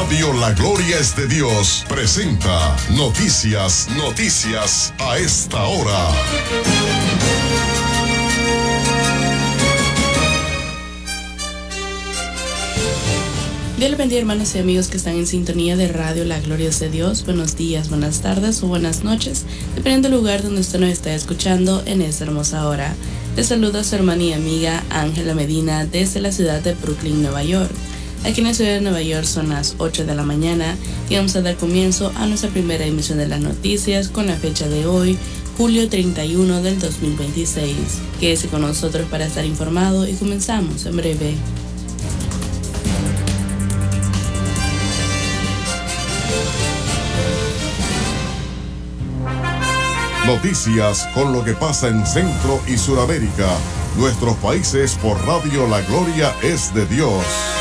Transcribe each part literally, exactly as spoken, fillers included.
Radio La Gloria es de Dios presenta Noticias, Noticias a esta hora. Dios les bendiga, hermanos y amigos que están en sintonía de Radio La Gloria es de Dios. Buenos días, buenas tardes o buenas noches, dependiendo del lugar donde usted nos está escuchando en esta hermosa hora. Les saluda su hermana y amiga Ángela Medina desde la ciudad de Brooklyn, Nueva York. Aquí en la ciudad de Nueva York son las ocho de la mañana y vamos a dar comienzo a nuestra primera emisión de las noticias con la fecha de hoy, julio treinta y uno del dos mil veintiséis. Quédese con nosotros para estar informado y comenzamos en breve. Noticias con lo que pasa en Centro y Suramérica, nuestros países por Radio La Gloria es de Dios.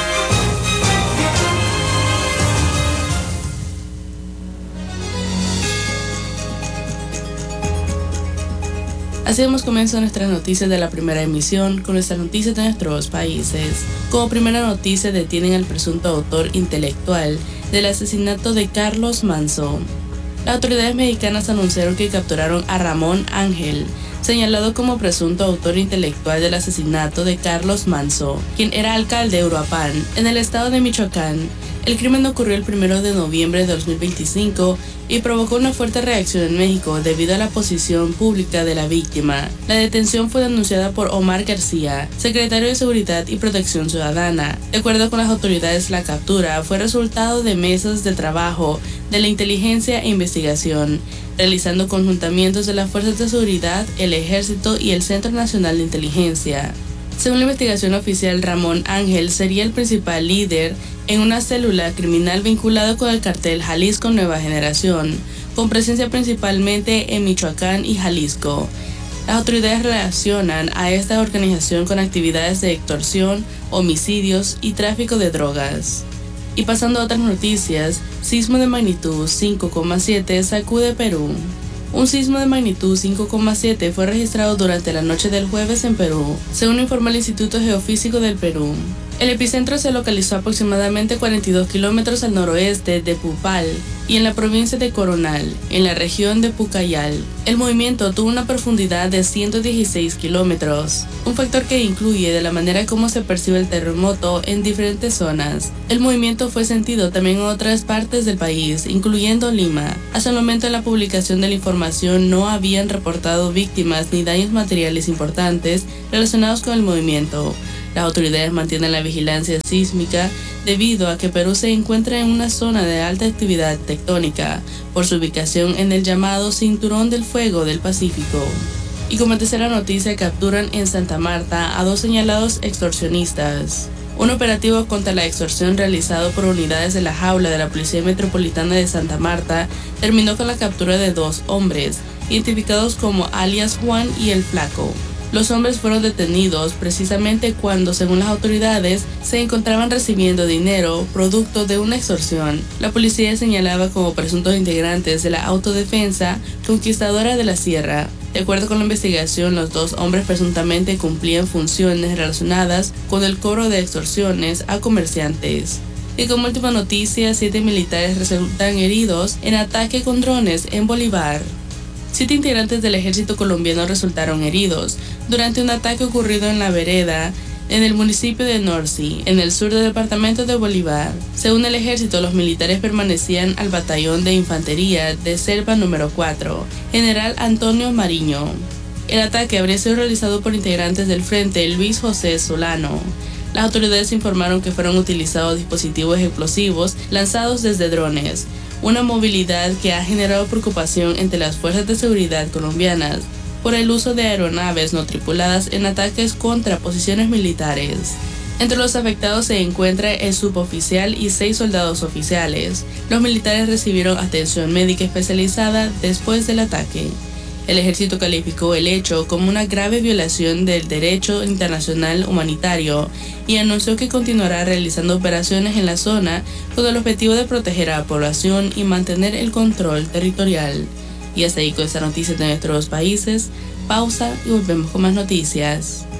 Así damos comienzo a nuestras noticias de la primera emisión con nuestras noticias de nuestros países. Como primera noticia, detienen al presunto autor intelectual del asesinato de Carlos Manzo. Las autoridades mexicanas anunciaron que capturaron a Ramón Ángel, señalado como presunto autor intelectual del asesinato de Carlos Manzo, quien era alcalde de Uruapan, en el estado de Michoacán. El crimen ocurrió el primero de noviembre de dos mil veinticinco y provocó una fuerte reacción en México debido a la posición pública de la víctima. La detención fue denunciada por Omar García, secretario de Seguridad y Protección Ciudadana. De acuerdo con las autoridades, la captura fue resultado de meses de trabajo de la inteligencia e investigación, realizando conjuntamientos de las fuerzas de seguridad, el Ejército y el Centro Nacional de Inteligencia. Según la investigación oficial, Ramón Ángel sería el principal líder en una célula criminal vinculada con el cartel Jalisco Nueva Generación, con presencia principalmente en Michoacán y Jalisco. Las autoridades relacionan a esta organización con actividades de extorsión, homicidios y tráfico de drogas. Y pasando a otras noticias, sismo de magnitud cinco coma siete sacude Perú. Un sismo de magnitud cinco coma siete fue registrado durante la noche del jueves en Perú, según informó el Instituto Geofísico del Perú. El epicentro se localizó aproximadamente cuarenta y dos kilómetros al noroeste de Pupal y en la provincia de Coronal, en la región de Pucallal. El movimiento tuvo una profundidad de ciento dieciséis kilómetros, un factor que incluye de la manera como se percibe el terremoto en diferentes zonas. El movimiento fue sentido también en otras partes del país, incluyendo Lima. Hasta el momento de la publicación de la información no habían reportado víctimas ni daños materiales importantes relacionados con el movimiento. Las autoridades mantienen la vigilancia sísmica debido a que Perú se encuentra en una zona de alta actividad tectónica por su ubicación en el llamado Cinturón del Fuego del Pacífico. Y como tercera noticia, capturan en Santa Marta a dos señalados extorsionistas. Un operativo contra la extorsión realizado por unidades de la jaula de la Policía Metropolitana de Santa Marta terminó con la captura de dos hombres, identificados como alias Juan y el Flaco. Los hombres fueron detenidos precisamente cuando, según las autoridades, se encontraban recibiendo dinero producto de una extorsión. La policía señalaba como presuntos integrantes de la Autodefensa Conquistadora de la Sierra. De acuerdo con la investigación, los dos hombres presuntamente cumplían funciones relacionadas con el cobro de extorsiones a comerciantes. Y como última noticia, siete militares resultan heridos en ataque con drones en Bolívar. Siete integrantes del ejército colombiano resultaron heridos durante un ataque ocurrido en la vereda en el municipio de Norci, en el sur del departamento de Bolívar. Según el ejército, los militares permanecían al batallón de infantería de Selva número cuatro, General Antonio Mariño. El ataque habría sido realizado por integrantes del Frente Luis José Solano. Las autoridades informaron que fueron utilizados dispositivos explosivos lanzados desde drones, una movilidad que ha generado preocupación entre las fuerzas de seguridad colombianas por el uso de aeronaves no tripuladas en ataques contra posiciones militares. Entre los afectados se encuentra el suboficial y seis soldados oficiales. Los militares recibieron atención médica especializada después del ataque. El ejército calificó el hecho como una grave violación del derecho internacional humanitario y anunció que continuará realizando operaciones en la zona con el objetivo de proteger a la población y mantener el control territorial. Y hasta ahí con esta noticia de nuestros países. Pausa y volvemos con más noticias.